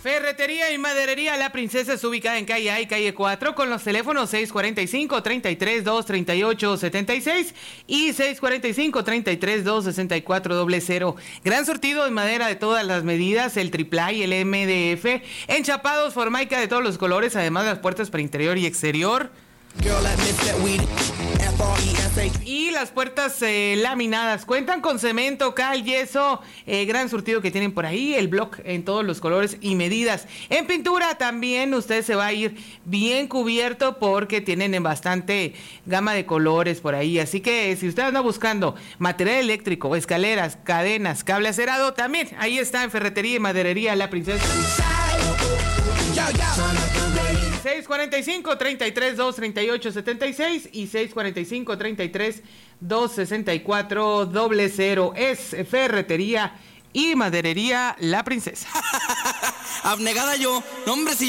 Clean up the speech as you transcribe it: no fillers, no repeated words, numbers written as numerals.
Ferretería y maderería La Princesa es ubicada en calle A y calle 4 con los teléfonos 645-332-3876 y 645-332-6400. Gran surtido de madera de todas las medidas, el AAA y el MDF, enchapados, formaica de todos los colores, además las puertas para interior y exterior. Y las puertas laminadas cuentan con cemento, cal, yeso, gran surtido que tienen por ahí, el block en todos los colores y medidas. En pintura también usted se va a ir bien cubierto porque tienen bastante gama de colores por ahí. Así que si usted anda buscando material eléctrico, escaleras, cadenas, cable acerado, también ahí está en Ferretería y Maderería La Princesa. 645-33-238-76 y 645-33-264-00. Es Ferretería y Maderería La Princesa. Abnegada yo, no, hombre, si